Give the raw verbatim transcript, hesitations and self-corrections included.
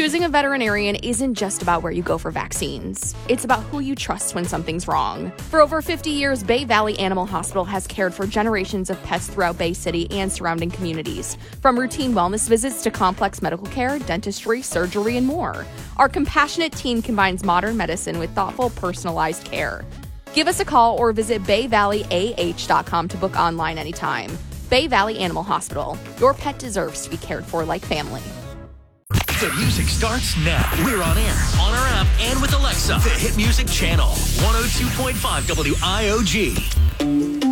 Choosing a veterinarian isn't just about where you go for vaccines. It's about who you trust when something's wrong. For over fifty years, Bay Valley Animal Hospital has cared for generations of pets throughout Bay City and surrounding communities. From routine wellness visits to complex medical care, dentistry, surgery, and more. Our compassionate team combines modern medicine with thoughtful, personalized care. Give us a call or visit bay valley a h dot com to book online anytime. Bay Valley Animal Hospital. Your pet deserves to be cared for like family. The music starts now. We're on air, on our app, and with Alexa. The Hit Music Channel, one oh two point five W I O G.